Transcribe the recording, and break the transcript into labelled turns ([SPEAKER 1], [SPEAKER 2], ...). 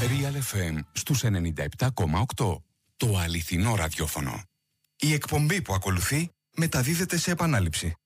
[SPEAKER 1] Real FM στους 97,8. Το αληθινό ραδιόφωνο.
[SPEAKER 2] Η εκπομπή που ακολουθεί μεταδίδεται σε επανάληψη.